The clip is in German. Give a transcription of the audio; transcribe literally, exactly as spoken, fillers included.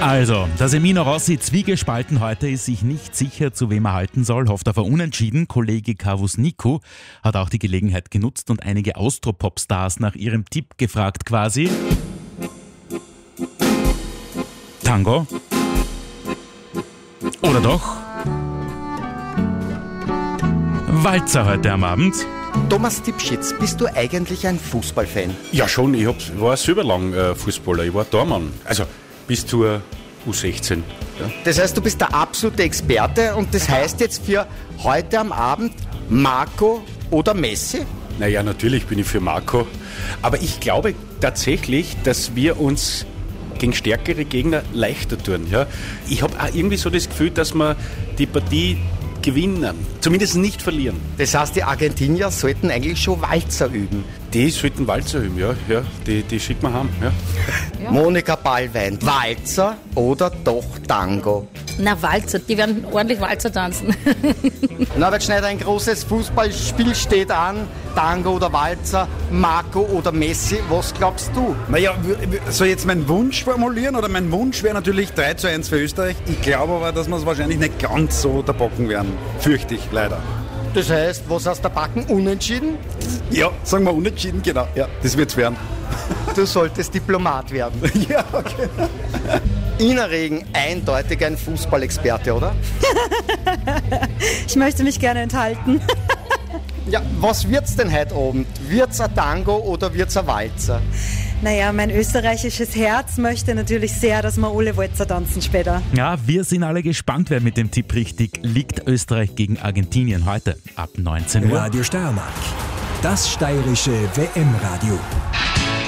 Also, dass Emino Rossi zwiegespalten heute ist, sich nicht sicher, zu wem er halten soll, hofft auf ein Unentschieden. Kollege Kavus Niku hat auch die Gelegenheit genutzt und einige Austropop-Stars nach ihrem Tipp gefragt quasi. Tango? Oder doch Walzer heute am Abend? Thomas Dipschitz, bist du eigentlich ein Fußballfan? Ja schon, ich hab, war selber lang äh, Fußballer, ich war Tormann, also bis zur U sechzehn. Ja. Das heißt, du bist der absolute Experte und das heißt jetzt für heute am Abend Marco oder Messi? Naja, natürlich bin ich für Marco, aber ich glaube tatsächlich, dass wir uns gegen stärkere Gegner leichter tun. Ja? Ich habe auch irgendwie so das Gefühl, dass wir die Partie gewinnen, zumindest nicht verlieren. Das heißt, die Argentinier sollten eigentlich schon Walzer üben. Die sollten Walzer üben, ja, ja. Die, die schicken wir heim. Ja. Ja. Monika Ballwein, Walzer oder doch Tango? Na, Walzer, die werden ordentlich Walzer tanzen. Norbert Schneider, ein großes Fußballspiel steht an. Tango oder Walzer, Marco oder Messi, was glaubst du? Naja, soll ich jetzt meinen Wunsch formulieren? Oder mein Wunsch wäre natürlich drei zu eins für Österreich. Ich glaube aber, dass wir es wahrscheinlich nicht ganz so der Bocken werden. Fürchte ich, leider. Das heißt, was hast du Backen? Unentschieden? Ja, sagen wir unentschieden, genau. Ja, das wird's werden. Du solltest Diplomat werden. Ja, okay. Ina Regen, eindeutig ein Fußballexperte, oder? Ich möchte mich gerne enthalten. Ja, was wird's denn heute Abend? Wird's ein Tango oder wird's ein Walzer? Naja, mein österreichisches Herz möchte natürlich sehr, dass wir alle Walzer tanzen später. Ja, wir sind alle gespannt, wer mit dem Tipp richtig liegt. Österreich gegen Argentinien heute ab neunzehn Uhr. Radio Steiermark, das steirische W M-Radio.